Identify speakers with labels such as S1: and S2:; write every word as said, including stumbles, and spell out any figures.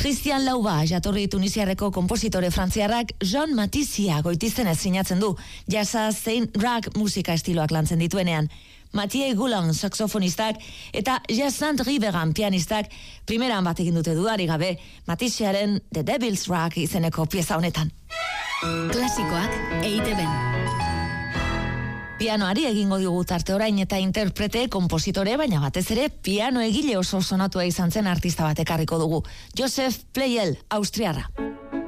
S1: Christian Lauba, jatorri tunisiarreko konpositore frantziarrak Jean Matizia goitizenez sinatzen du, jazza zein rock musika estiloak lantzen dituenean. Mathieu Goulon saxofonistak eta Jacinthe Riveran pianistak primeran bat egin dute dudari gabe, Matiziaren The Devil's Rock izeneko pieza honetan.
S2: Klasikoak E I T B-n.
S1: Pianoari egingo digu tarte orain eta interprete, kompositore, baina batez ere piano egile oso sonatua izan zen artista bat ekarriko dugu. Joseph Pleyel, austriarra.